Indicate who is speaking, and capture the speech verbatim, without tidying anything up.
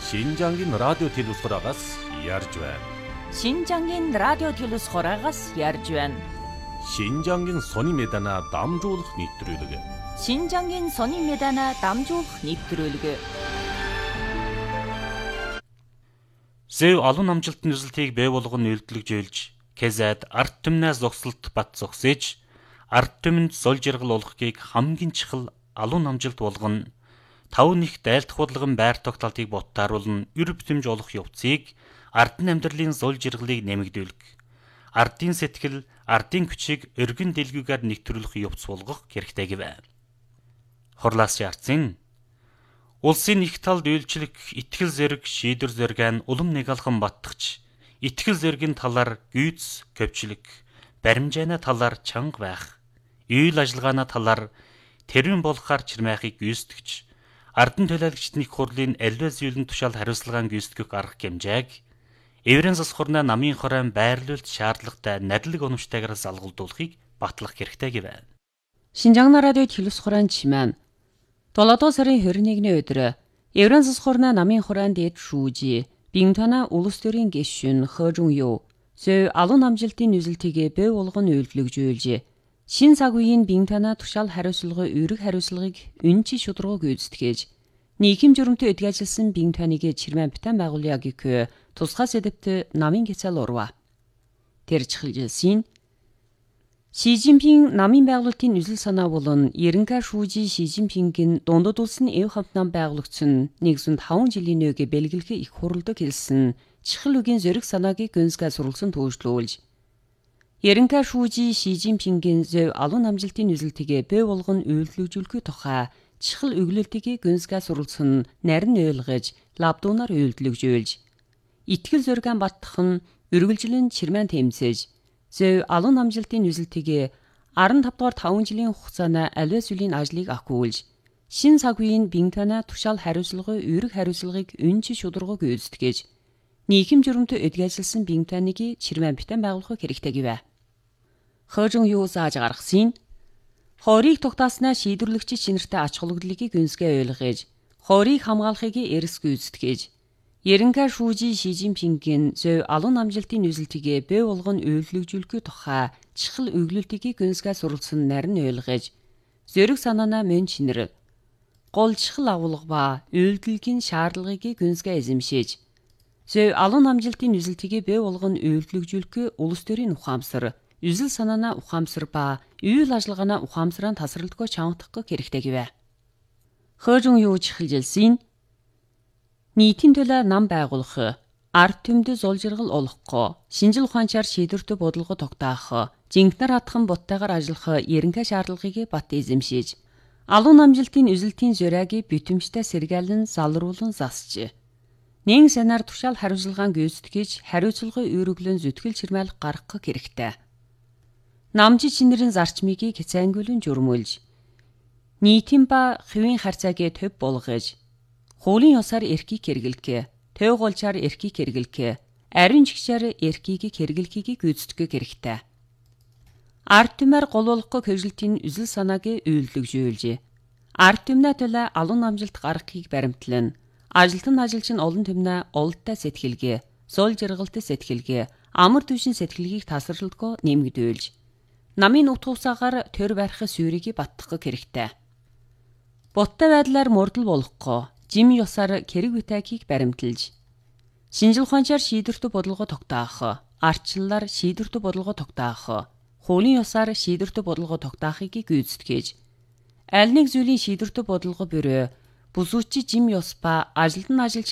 Speaker 1: Шинжангийн радио телевизхораагаас ярьж байна.
Speaker 2: Шинжангийн радио телевизхораагаас ярьж байна.
Speaker 1: Шинжангийн сони медана дамжуулах нэвтрүүлэг.
Speaker 2: Шинжангийн сони медана дамжуулах нэвтрүүлэг.
Speaker 3: Зөв олон амжилтын үзэлтийг бий болгон үйлдэлжүүлж, Кэзэд арт түмнээс зогсолт бат зогсож, арт түмэнд зол жаргал олохыг хамгийн чухал алуун амжилт болгоно. Тав нэг дайлдах бодлогын байр тогтоолтыг ботааруулна, эр бүтэмж олох явцыг ардын амьдралын зол жаргалыг нэмэгдүүлэх. Ардын сэтгэл, ардын хүчийг өргөн дэлгүүгээр нэвтрүүлэх явц болгох хэрэгтэй гэв. Хорлоос ярцэн улсын их талд үйлчлэх итгэл зэрэг шийдвэр зэрэг улам нэг алхан баттгч, итгэл зэргийн талаар гүйц көвчлэг, баримжаана талаар чанга байх, үйл ажиллагаана талаар тэрвэн болохаар чирмайхыг гүйцэтгэж, ардын төлөөлөгчд нэг хурлын аливаа зүйлэн тушаал хариуцлагаан гүйцэтгэх арга хэмжээг эврэн засхурна намын хорон байрлуулалт шаардлагатай надлаг оновчтойгоор залгуулдуулахыг батлах хэрэгтэй гэв.
Speaker 2: Шинжаан радио телевизхорон чимэн долоодоо сарын двадцать нэгний өдөр эврэн засхурна намын хорон дэд шүүжи Бинтана улс төрийн гишүүн Хожун Юу зөв алуун амжилтын үзэлтийг бий болгон үйлдэлжүүлж, шин цаг үеийн Бинтана тушаал хариуцлагын үүрэг хариуцлагыг үнчи шударгаг гүйцэтгэж, нийгэм журамтай өдгөө ажилласан Бинтаныг чирмэн битэн байгууллагыг тусгай сэдэвт намын гэцэл урва. Тэр чиглэлсийн Ши Жинпин намын байгуулалтын үзэл санаа болон Ерөнхий шүүжи Ши Жинпингийн дундад улсын эв хамтнам байгуулагчсан нэгэн таван жилийн өг бэлгэлэх их хурлд хэлсэн чихэл үгийн зориг санааг гүнзгий сурвалжсан төвшлүүлж, Ерөнхий шүүжи Ши Жинпингийн зөв алуун амжилтын үзэлтийг бий болгон үйлдэлжүүлэх тухай чихэл өглөлтийг гүнзгий сурвалжсан нарийн ойлгож, лабдуунаар үйлдэлжүүлж, итгэл зөргөн баттах нь үргэлжлэн чирмэн тэмцэж, зөв алуун амжилтын үзэлтийг арван тав дугаар таван жилийн хугацаанд аливаа зүйлийн ажлыг ахиулж, шин цаг үеийн Бинтана тушаал хариуцлагын үүрэг хариуцлагыг үнчи шударгаг гүйцэтгэж, нийгэм журамтай өдгөө ажилласан Бинтаныг чирмэн битэн байгуулах хэрэгтэй гэв. Хожун Юу зааж гаргасан хорийг тогтааснаа шийдвэрлэгч шинэртэй ач холбогдлыг гүнзгий ойлгож, хорийг хамгаалахыг эрс гүйцэтгэж, Ерөнхий шүүжи Ши Жинпингийн зөв алуун амжилтын үзэлтийг бий болгон үйлдэлжүүлэх тухай чихэл өглөлтийг гүнзгий сурвалжсан нарийн ойлгож, зориг санаанаа мөн чинэр, гол чихэл агуулга ба үйлдэлгийн шаардлагыг гүнзгий эзэмшиж, зөв алуун амжилтын үзэлтийг бий болгон үйлдэлжүүлэх улс төрийн ухаамсар, үзэл санаанаа ухаамсар ба үйл ажиллагаанаа ухаамсараа тасралтгүй чангадах хэрэгтэй гэв. Хожун Юу чихэлжилсэн нийтийн төлөө нам байгуулах, арт түмэд зол жаргал олохгүй, шинжил ухаанчаар шийдвэртэй бодлого тогтоох, жинхнэр хатхан буттайгаар ажиллах ерөнхий шаардлагыг бат эзэмшиж, алуун амжилтын үзэлтийн зориаг бүтэмжтэй сэргээлэн залруулан засч, нэн санаар тушаал хариуцлагаан гүйцэтгэж, хариуцлагын үүрэглэн зүтгэл чирмайлах гаргах хэрэгтэй. Намжи чинэрийн зарчмыг хэцээнгүлэн журмуулж, нийтийн ба хэвийн харьцааг төв болгож, хуулийн ёсоор эрхийг хэрэглэх, төв голчаар эрхийг хэрэглэх, ариун жигчээр эрхийг хэрэглэхийг гүйцэтгэх хэрэгтэй. Арт түмээр голуулахгүй хөжилтийн үзэл санааг үйлдэлжүүлж, арт түмнээ төлөө алуун амжилт гаргахыг баримтлан, ажилтан ажилчин олон түмнээ олдтой сэтгэлгээ, зол жаргалтай сэтгэлгээ, амар түвшин сэтгэлгийг тасралтгүй нэмэгдүүлж, намын утга усаагаар төр барих сүрийг баттгах хэрэгтэй. Буттай байдлаар мөрдөл болохгүй, жим ёсоор кэрэг бүтээхийг баримталж, шинжил ухаанчаар шийдвэртэй бодлого тогтоох, ардчлалаар шийдвэртэй бодлого тогтоох, хуулийн ёсоор шийдвэртэй бодлого тогтоохыг гүйцэтгэж, аль нэг зүйлийн шийдвэртэй бодлого бүрээ бүсүүчи жим ёс ба ажилтан ажилч